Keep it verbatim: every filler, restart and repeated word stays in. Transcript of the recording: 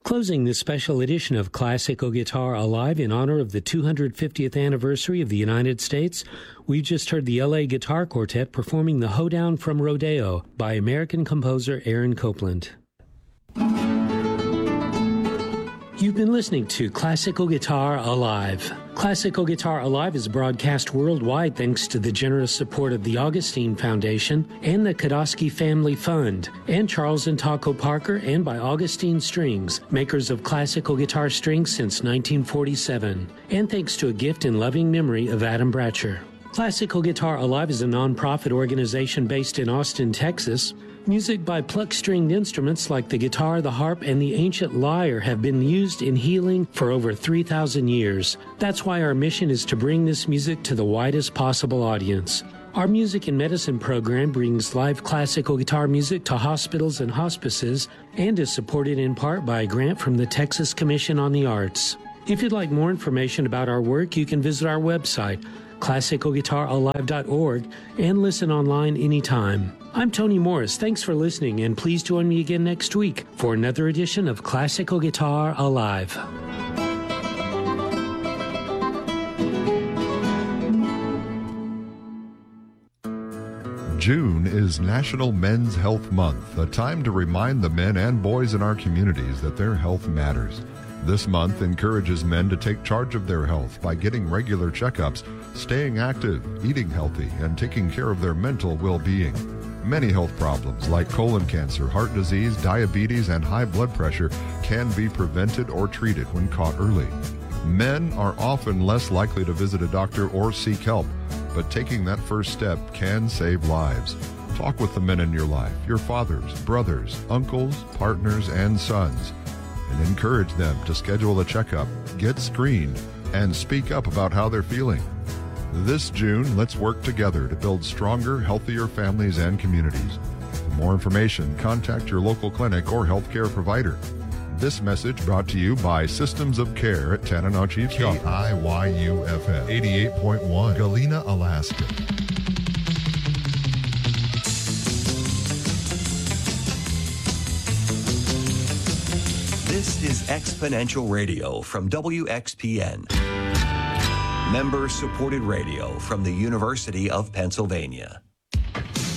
Closing this special edition of Classical Guitar Alive in honor of the two hundred fiftieth anniversary of the United States, we just heard the L A Guitar Quartet performing the Hoedown from Rodeo by American composer Aaron Copland. You've been listening to Classical Guitar Alive. Classical Guitar Alive is broadcast worldwide thanks to the generous support of the Augustine Foundation and the Kodosky Family Fund, and Charles and Taco Parker, and by Augustine Strings, makers of classical guitar strings since nineteen forty-seven, and thanks to a gift in loving memory of Adam Bratcher. Classical Guitar Alive is a non-profit organization based in Austin, Texas. Music by pluck-stringed instruments like the guitar, the harp, and the ancient lyre have been used in healing for over three thousand years. That's why our mission is to bring this music to the widest possible audience. Our Music and Medicine program brings live classical guitar music to hospitals and hospices and is supported in part by a grant from the Texas Commission on the Arts. If you'd like more information about our work, you can visit our website, classical guitar alive dot org, and listen online anytime. I'm Tony Morris. Thanks for listening, and please join me again next week for another edition of Classical Guitar Alive. June is National Men's Health Month, a time to remind the men and boys in our communities that their health matters. This month encourages men to take charge of their health by getting regular checkups, staying active, eating healthy, and taking care of their mental well-being. Many health problems like colon cancer, heart disease, diabetes, and high blood pressure can be prevented or treated when caught early. Men are often less likely to visit a doctor or seek help, but taking that first step can save lives. Talk with the men in your life, your fathers, brothers, uncles, partners, and sons, and encourage them to schedule a checkup, get screened, and speak up about how they're feeling. This June, let's work together to build stronger, healthier families and communities. For more information, contact your local clinic or healthcare provider. This message brought to you by Systems of Care at Tanana Chief K I Y U F M eighty-eight point one, Galena, Alaska. This is Exponential Radio from W X P N. Member-supported radio from the University of Pennsylvania.